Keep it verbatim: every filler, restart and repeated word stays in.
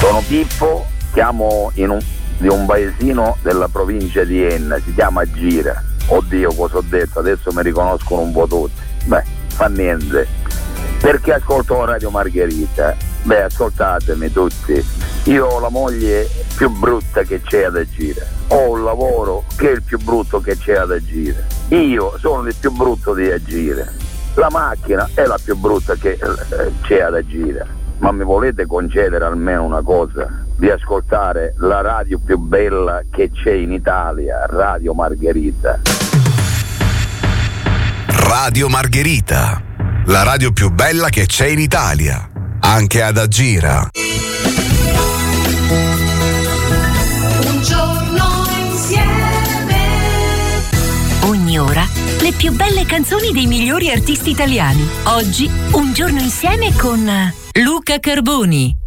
Sono Pippo, chiamo in un, di un paesino della provincia di Enna, si chiama Gira. Oddio, cosa ho detto, adesso mi riconoscono un po' tutti. Beh, fa niente. Perché ascolto Radio Margherita? Beh, ascoltatemi tutti. Io ho la moglie più brutta che c'è ad Agira. Ho un lavoro che è il più brutto che c'è ad Agira. Io sono il più brutto di Agira. La macchina è la più brutta che c'è ad Agira. Ma mi volete concedere almeno una cosa? Di ascoltare la radio più bella che c'è in Italia, Radio Margherita. Radio Margherita, la radio più bella che c'è in Italia, anche ad Agira. Un giorno insieme. Ogni ora le più belle canzoni dei migliori artisti italiani. Oggi Un giorno insieme con Luca Carboni.